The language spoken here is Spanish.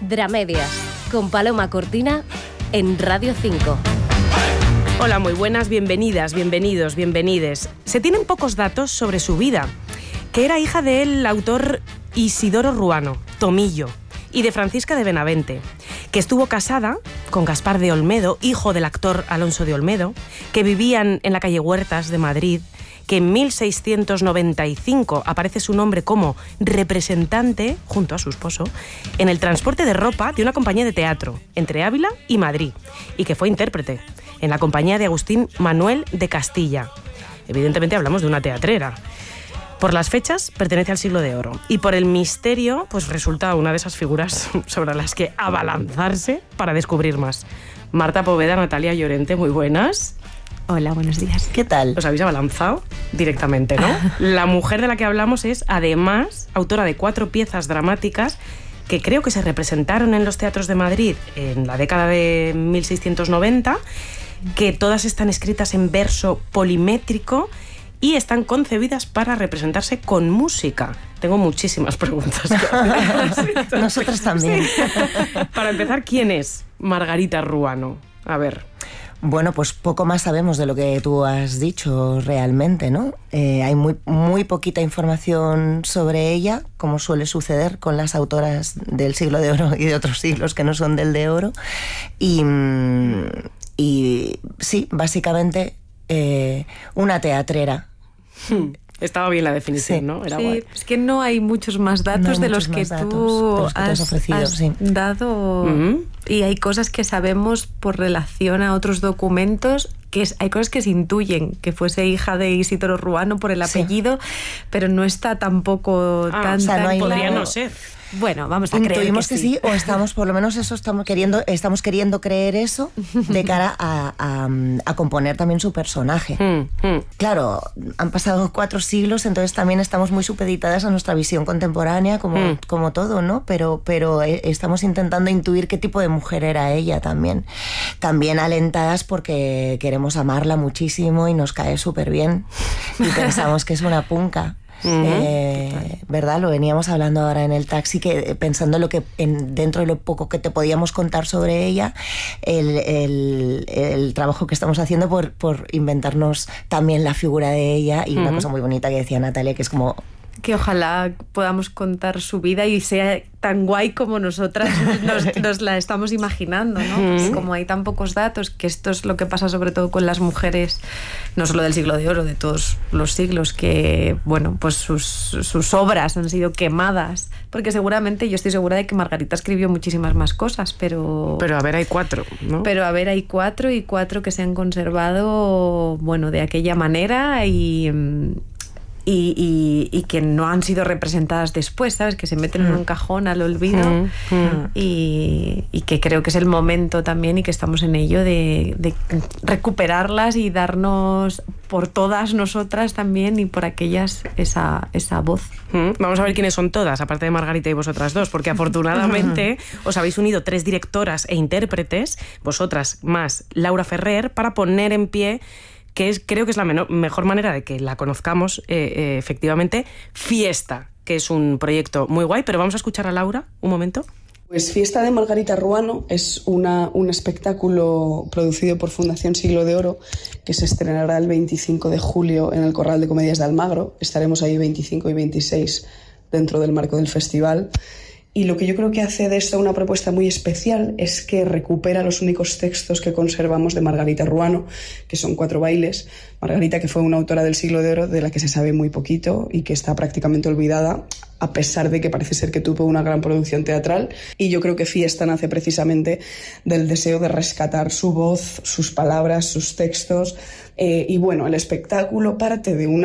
Dramedias, con Paloma Cortina en Radio 5. Hola, muy buenas, bienvenidas, bienvenidos, bienvenides. Se tienen pocos datos sobre su vida, que era hija del autor Isidoro Ruano, Tomillo, y de Francisca de Benavente, que estuvo casada con Gaspar de Olmedo, hijo del actor Alonso de Olmedo, que vivían en la calle Huertas de Madrid, que en 1695 aparece su nombre como representante, junto a su esposo, en el transporte de ropa de una compañía de teatro entre Ávila y Madrid, y que fue intérprete en la compañía de Agustín Manuel de Castilla. Evidentemente hablamos de una teatrera. Por las fechas pertenece al Siglo de Oro y por el misterio pues resulta una de esas figuras sobre las que abalanzarse para descubrir más. Marta Poveda, Natalia Llorente, muy buenas. Hola, buenos días. ¿Qué tal? Os habéis abalanzado directamente, ¿no? La mujer de la que hablamos es, además, autora de 4 piezas dramáticas que creo que se representaron en los teatros de Madrid en la década de 1690, que todas están escritas en verso polimétrico y están concebidas para representarse con música. Tengo muchísimas preguntas. Nosotros también. Sí. Para empezar, ¿quién es Margarita Ruano? A ver. Bueno, pues poco más sabemos de lo que tú has dicho realmente, ¿no? Hay muy poquita información sobre ella, como suele suceder con las autoras del Siglo de Oro y de otros siglos que no son del de Oro. Y sí, básicamente una teatrera. Estaba bien la definición, sí, ¿no? Era sí, guay. Es que no hay muchos más datos de los que tú has ofrecido, sí. dado. Y hay cosas que sabemos por relación a otros documentos, hay cosas que se intuyen, que fuese hija de Isidoro Ruano por el apellido, pero no está tampoco tan... O sea, no hay podría no ser. Bueno, vamos a creer Intuimos que sí, o estamos, por lo menos eso estamos queriendo creer eso de cara a componer también su personaje. Claro, han pasado 4 siglos, entonces también estamos muy supeditadas a nuestra visión contemporánea, como todo, ¿no? Pero estamos intentando intuir qué tipo de mujer era ella también. También alentadas porque queremos amarla muchísimo y nos cae súper bien y pensamos que es una punca. ¿Verdad? Lo veníamos hablando ahora en el taxi, que pensando lo que dentro de lo poco que te podíamos contar sobre ella, el trabajo que estamos haciendo por inventarnos también la figura de ella, y una cosa muy bonita que decía Natalia, que es como que ojalá podamos contar su vida y sea tan guay como nosotras nos la estamos imaginando, ¿no? Pues como hay tan pocos datos, que esto es lo que pasa sobre todo con las mujeres, no solo del Siglo de Oro, de todos los siglos, que, bueno, pues sus obras han sido quemadas, porque seguramente, yo estoy segura de que Margarita escribió muchísimas más cosas, pero a ver, hay 4, ¿no? Pero a ver, hay 4 y 4 que se han conservado, bueno, de aquella manera y que no han sido representadas después, ¿sabes? Que se meten en un cajón al olvido y que creo que es el momento también, y que estamos en ello, de recuperarlas y darnos por todas nosotras también y por aquellas esa voz. Vamos a ver quiénes son todas, aparte de Margarita y vosotras dos, porque afortunadamente os habéis unido 3 directoras e intérpretes, vosotras más Laura Ferrer, para poner en pie, creo que es la mejor manera de que la conozcamos, efectivamente, Fiesta, que es un proyecto muy guay, pero vamos a escuchar a Laura un momento. Pues Fiesta de Margarita Ruano es un espectáculo producido por Fundación Siglo de Oro, que se estrenará el 25 de julio en el Corral de Comedias de Almagro. Estaremos ahí 25 y 26 dentro del marco del festival. Y lo que yo creo que hace de esto una propuesta muy especial es que recupera los únicos textos que conservamos de Margarita Ruano, que son 4 bailes. Margarita, que fue una autora del Siglo de Oro de la que se sabe muy poquito y que está prácticamente olvidada, a pesar de que parece ser que tuvo una gran producción teatral. Y yo creo que Fiesta nace precisamente del deseo de rescatar su voz, sus palabras, sus textos. Y bueno, el espectáculo parte de una